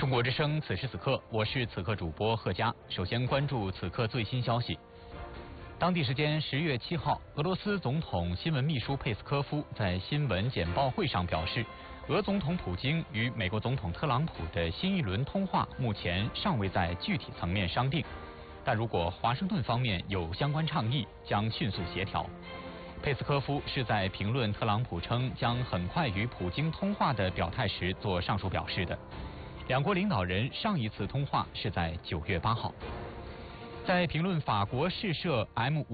中国之声，此时此刻，我是此刻主播贺佳。首先关注此刻最新消息。当地时间10月7号，俄罗斯总统新闻秘书佩斯科夫在新闻简报会上表示，俄总统普京与美国总统特朗普的新一轮通话目前尚未在具体层面商定，但如果华盛顿方面有相关倡议，将迅速协调。佩斯科夫是在评论特朗普称将很快与普京通话的表态时做上述表示的。两国领导人上一次通话是在9月8号。在评论法国试射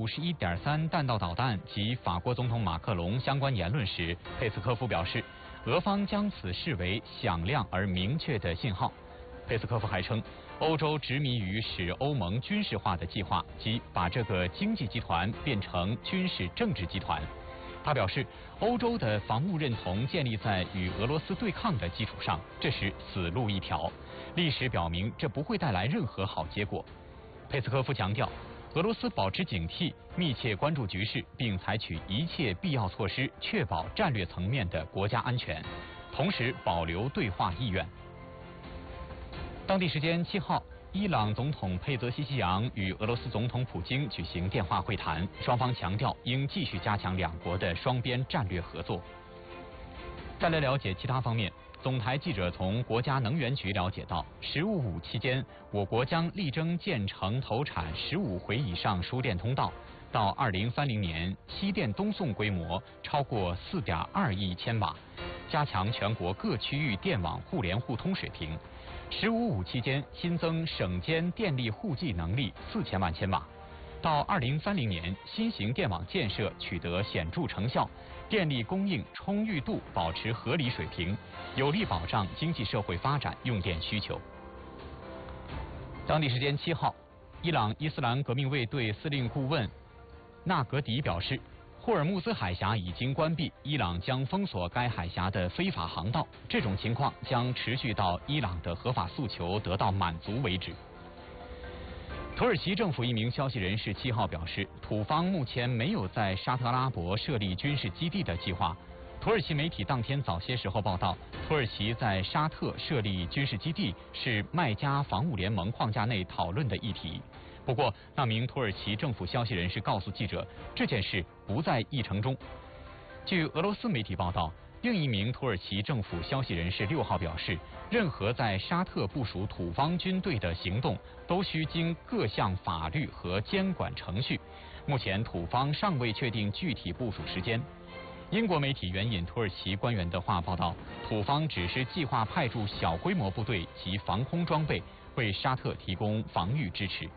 M51.3弹道导弹及法国总统马克龙相关言论时，佩斯科夫表示，俄方将此视为响亮而明确的信号。佩斯科夫还称，欧洲执迷于使欧盟军事化的计划，即把这个经济集团变成军事政治集团。他表示，欧洲的防务认同建立在与俄罗斯对抗的基础上，这是死路一条。历史表明，这不会带来任何好结果。佩斯科夫强调，俄罗斯保持警惕，密切关注局势，并采取一切必要措施，确保战略层面的国家安全，同时保留对话意愿。当地时间7号，伊朗总统佩泽西希扬与俄罗斯总统普京举行电话会谈，双方强调应继续加强两国的双边战略合作。再来了解其他方面，总台记者从国家能源局了解到，15期间，我国将力争建成投产15回以上输电通道，到2030年，西电东送规模超过4.2亿千瓦，加强全国各区域电网互联互通水平。15期间新增省间电力互计能力4000万千瓦。到2030年，新型电网建设取得显著成效，电力供应充裕度保持合理水平，有力保障经济社会发展用电需求。当地时间7号，伊朗伊斯兰革命卫队司令顾问纳格迪表示，霍尔木兹海峡已经关闭，伊朗将封锁该海峡的非法航道，这种情况将持续到伊朗的合法诉求得到满足为止。土耳其政府一名消息人士7号表示，土方目前没有在沙特阿拉伯设立军事基地的计划。土耳其媒体当天早些时候报道，土耳其在沙特设立军事基地是麦加防务联盟框架内讨论的议题。不过，那名土耳其政府消息人士告诉记者，这件事不在议程中。据俄罗斯媒体报道，另一名土耳其政府消息人士6号表示，任何在沙特部署土方军队的行动都需经各项法律和监管程序。目前土方尚未确定具体部署时间。英国媒体援引土耳其官员的话报道，土方只是计划派驻小规模部队及防空装备，为沙特提供防御支持。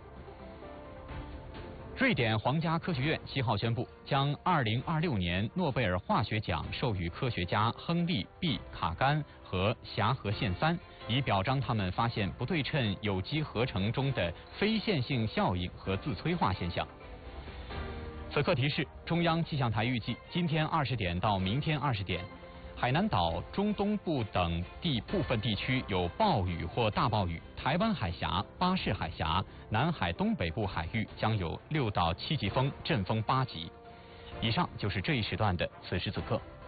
瑞典皇家科学院7号宣布，将2026年诺贝尔化学奖授予科学家亨利 ·B· 卡甘和霞和宪3，以表彰他们发现不对称有机合成中的非线性效应和自催化现象。此刻提示：中央气象台预计，今天20点到明天20点，海南岛中东部等部分地区有暴雨或大暴雨，台湾海峡、巴士海峡、南海东北部海域将有6到7级风，阵风8级。以上就是这一时段的此时此刻。